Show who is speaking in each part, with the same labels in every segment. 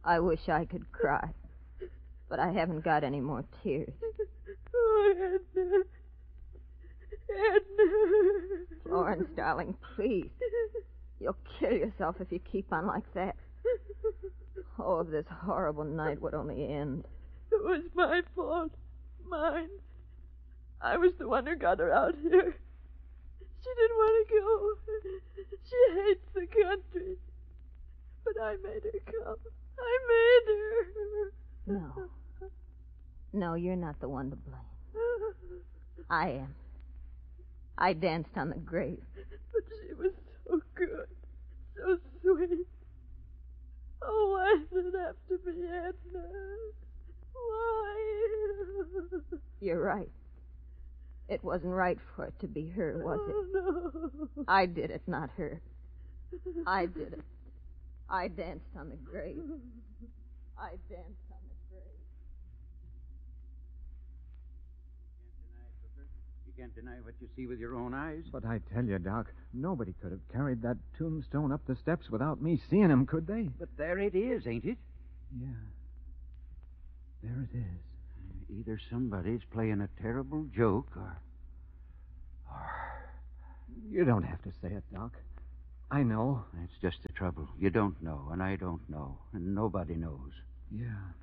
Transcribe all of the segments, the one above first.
Speaker 1: I wish I could cry, but I haven't got any more tears.
Speaker 2: Oh, Edna. Edna.
Speaker 1: Florence, darling, please. You'll kill yourself if you keep on like that. Oh, if this horrible night would only end.
Speaker 2: It was my fault. Mine. I was the one who got her out here. She didn't want to go. She hates the country. But I made her come. I made her.
Speaker 1: No. No, you're not the one to blame. I am. I danced on the grave.
Speaker 2: But she was so good. So sweet. Oh, why did it have to be Edna? Why?
Speaker 1: You're right. It wasn't right for it to be her, was it?
Speaker 2: Oh, no.
Speaker 1: I did it, not her. I did it. I danced on the grave. I danced on the grave.
Speaker 3: You can't deny what you see with your own eyes.
Speaker 4: But I tell you, Doc, nobody could have carried that tombstone up the steps without me seeing him, could they?
Speaker 3: But there it is, ain't it?
Speaker 4: Yeah. There it is.
Speaker 3: Either somebody's playing a terrible joke, or...
Speaker 4: You don't have to say it, Doc. I know.
Speaker 3: That's just the trouble. You don't know, and I don't know, and nobody knows.
Speaker 4: Yeah.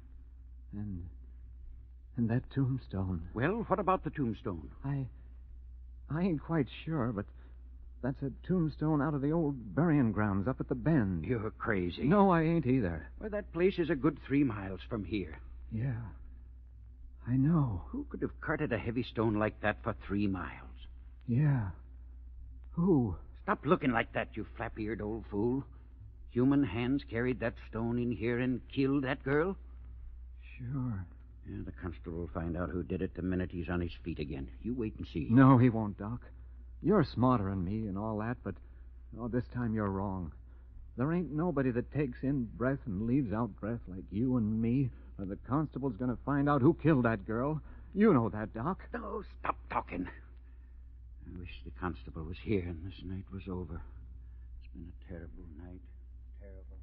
Speaker 4: And that tombstone.
Speaker 3: Well, what about the tombstone?
Speaker 4: I ain't quite sure, but that's a tombstone out of the old burying grounds up at the bend.
Speaker 3: You're crazy.
Speaker 4: No, I ain't either.
Speaker 3: Well, that place is a good 3 miles from here.
Speaker 4: Yeah. I know.
Speaker 3: Who could have carted a heavy stone like that for 3 miles?
Speaker 4: Yeah. Who?
Speaker 3: Stop looking like that, you flap-eared old fool. Human hands carried that stone in here and killed that girl?
Speaker 4: Sure.
Speaker 3: Yeah, the constable will find out who did it the minute he's on his feet again. You wait and see.
Speaker 4: No, he won't, Doc. You're smarter than me and all that, but this time you're wrong. There ain't nobody that takes in breath and leaves out breath like you and me, or the constable's going to find out who killed that girl. You know that, Doc.
Speaker 3: No, stop talking. I wish the constable was here and this night was over. It's been a terrible night. Terrible.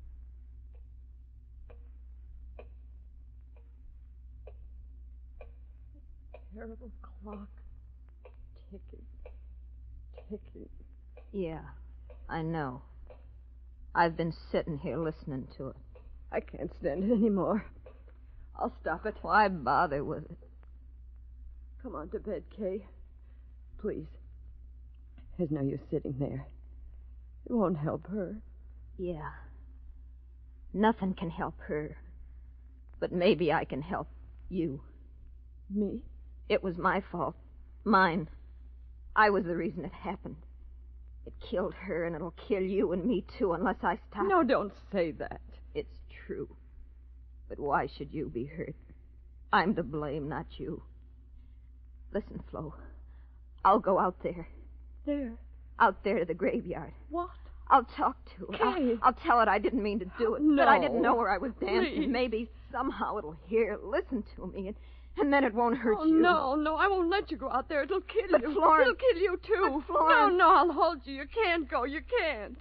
Speaker 2: Terrible clock. Ticking. Ticking.
Speaker 1: Yeah, I know. I've been sitting here listening to it.
Speaker 2: I can't stand it anymore. I'll stop it.
Speaker 1: Why bother with it?
Speaker 2: Come on to bed, Kay. Please. There's no use sitting there. It won't help her.
Speaker 1: Yeah. Nothing can help her. But maybe I can help you.
Speaker 2: Me?
Speaker 1: It was my fault. Mine. I was the reason it happened. It killed her, and it'll kill you and me, too, unless I stop.
Speaker 2: No, don't say that.
Speaker 1: It's true. But why should you be hurt? I'm to blame, not you. Listen, Flo. I'll go out there.
Speaker 2: There?
Speaker 1: Out there to the graveyard.
Speaker 2: What?
Speaker 1: I'll talk to it.
Speaker 2: Kay.
Speaker 1: I'll tell it I didn't mean to do it.
Speaker 2: No.
Speaker 1: That I didn't know where I was dancing.
Speaker 2: Please.
Speaker 1: Maybe somehow it'll hear, listen to me, and then it won't hurt
Speaker 2: Oh,
Speaker 1: you.
Speaker 2: no, I won't let you go out there. It'll kill
Speaker 1: But
Speaker 2: you.
Speaker 1: Florence...
Speaker 2: It'll kill you, too.
Speaker 1: But Florence...
Speaker 2: No, I'll hold you. You can't go. You can't.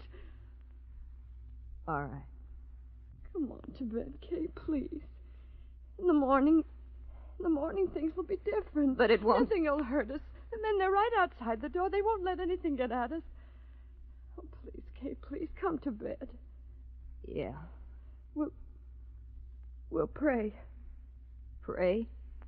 Speaker 1: All right.
Speaker 2: Come on to bed, Kay, please. In the morning things will be different.
Speaker 1: But it won't...
Speaker 2: Nothing will hurt us. And then they're right outside the door. They won't let anything get at us. Oh, please, Kay, please come to bed.
Speaker 1: Yeah.
Speaker 2: We'll pray.
Speaker 1: Pray?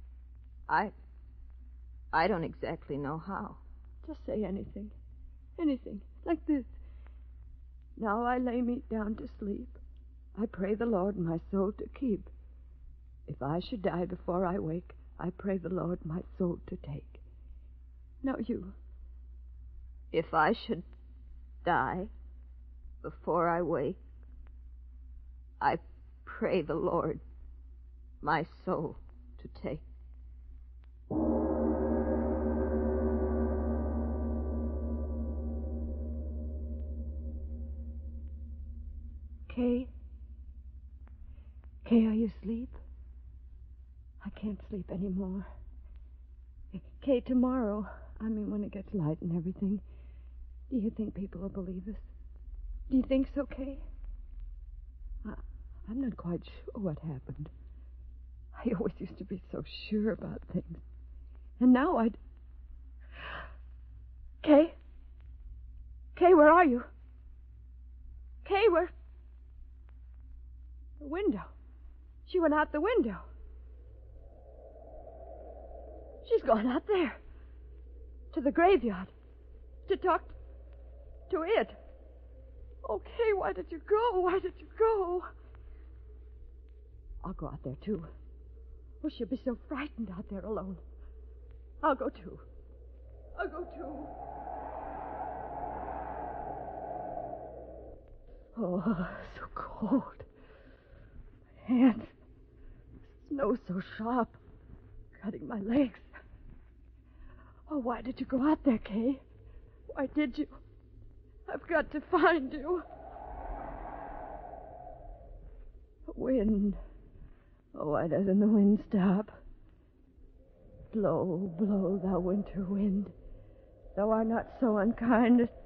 Speaker 1: I don't exactly know how.
Speaker 2: Just say anything. Anything. Like this. Now I lay me down to sleep. I pray the Lord my soul to keep. If I should die before I wake, I pray the Lord my soul to take. Now you.
Speaker 1: If I should die before I wake, I pray the Lord my soul to take.
Speaker 2: Kay? Kay, are you asleep? I can't sleep anymore. Kay, tomorrow, when it gets light and everything, do you think people will believe us? Do you think so, Kay? I'm not quite sure what happened. I always used to be so sure about things. And now I'd... Kay? Kay, where are you? Kay, where... The window. She went out the window. She's gone out there. To the graveyard. To talk to it. Oh, Kay, why did you go? Why did you go? I'll go out there, too. Oh, she'll be so frightened out there alone. I'll go, too. I'll go, too. Oh, so cold. My hands. Snow so sharp. Cutting my legs. Oh, why did you go out there, Kay? Why did you? I've got to find you. The wind. Oh, why doesn't the wind stop? Blow, blow, thou winter wind. Thou art not so unkind as...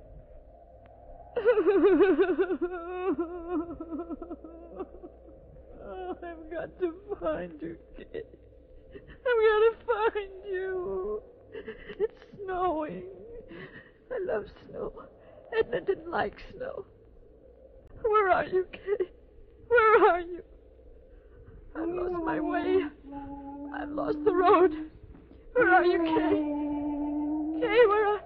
Speaker 2: Oh, I've got to find you, kid. I've got to find you. It's snowing. I love snow. Edna didn't like snow. Where are you, Kay? Where are you? I've lost my way. I've lost the road. Where are you, Kay? Kay, where are...